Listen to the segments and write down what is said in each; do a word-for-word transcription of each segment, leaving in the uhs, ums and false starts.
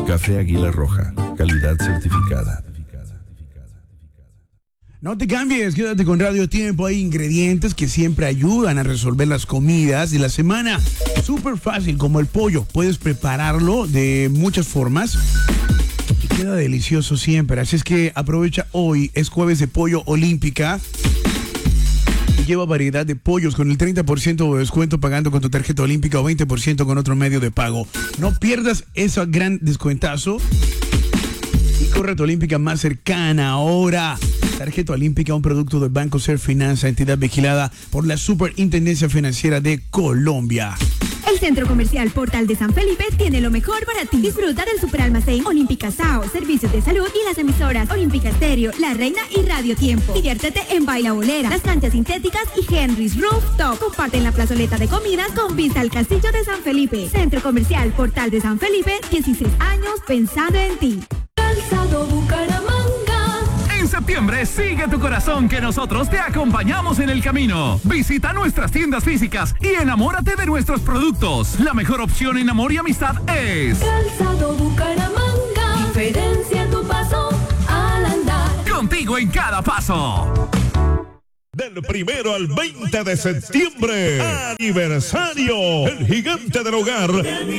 Café Águila Roja, calidad certificada. No te cambies, quédate con Radio Tiempo. Hay ingredientes que siempre ayudan a resolver las comidas de la semana. Súper fácil, como el pollo. Puedes prepararlo de muchas formas y queda delicioso siempre. Así es que aprovecha hoy, es jueves de Pollo Olímpica. Lleva variedad de pollos con el treinta por ciento de descuento pagando con tu tarjeta olímpica o veinte por ciento con otro medio de pago. No pierdas ese gran descuentazo y corre a tu olímpica más cercana ahora. Tarjeta olímpica, un producto del Banco Ser Finanza, entidad vigilada por la Superintendencia Financiera de Colombia. El Centro Comercial Portal de San Felipe tiene lo mejor para ti. Disfruta del superalmacén Olímpica Sao, servicios de salud y las emisoras Olímpica Estéreo, La Reina y Radio Tiempo. Diviértete en Baila Bolera, las canchas sintéticas y Henry's Rooftop. Comparte en la plazoleta de comidas con vista al Castillo de San Felipe. Centro Comercial Portal de San Felipe, dieciséis años pensando en ti. Calzado Bucaramanga. En septiembre, sigue tu corazón que nosotros te acompañamos en el camino. Visita nuestras tiendas físicas y enamórate de nuestros productos. La mejor opción en amor y amistad es Calzado Bucaramanga. Diferencia en tu paso al andar. Contigo en cada paso. Del primero al veinte de septiembre, aniversario, el gigante del hogar.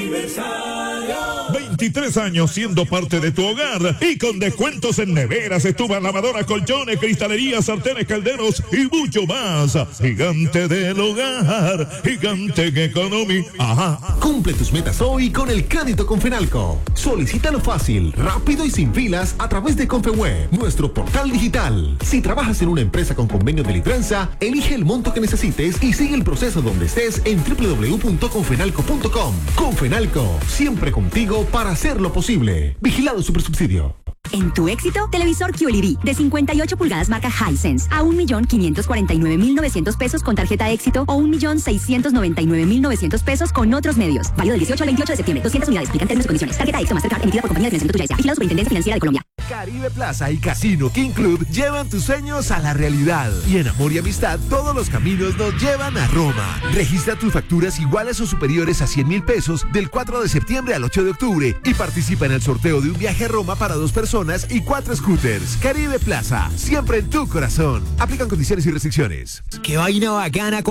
veintitrés años siendo parte de tu hogar y con descuentos en neveras, estufas, lavadoras, colchones, cristalerías, sartenes, calderos y mucho más. Gigante del hogar, gigante en economía. Ajá. Cumple tus metas hoy con el crédito Confenalco. Solicítalo fácil, rápido y sin filas a través de Confeweb, nuestro portal digital. Si trabajas en una empresa con convenio de libranza, elige el monto que necesites y sigue el proceso donde estés en doble u doble u doble u punto confenalco punto com. Confenalco, siempre contigo para hacerlo posible. Vigilado Supersubsidio. En tu éxito, televisor Q L E D de cincuenta y ocho pulgadas marca Hisense a un millón quinientos cuarenta y nueve mil novecientos pesos con tarjeta éxito o un millón seiscientos noventa y nueve mil novecientos pesos con otros medios. Válido del dieciocho al veintiocho de septiembre. doscientas unidades. Aplican términos y condiciones. Tarjeta éxito Mastercard emitida por compañía de financiamiento Tuya S A. Vigilado Superintendencia Financiera de Colombia. Caribe Plaza y Casino King Club llevan tus sueños a la realidad. Y en amor y amistad, todos los caminos nos llevan a Roma. Registra tus facturas iguales o superiores a cien mil pesos del cuatro de septiembre al ocho de octubre y participa en el sorteo de un viaje a Roma para dos personas y cuatro scooters. Caribe Plaza, siempre en tu corazón. Aplican condiciones y restricciones. ¡Qué vaina bacana!